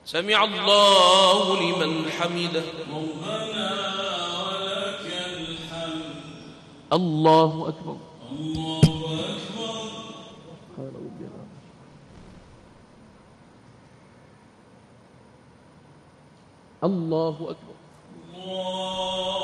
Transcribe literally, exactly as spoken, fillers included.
سمع الله لمن حمده ربنا ولك الحمد الله أكبر الله أكبر الله أكبر الله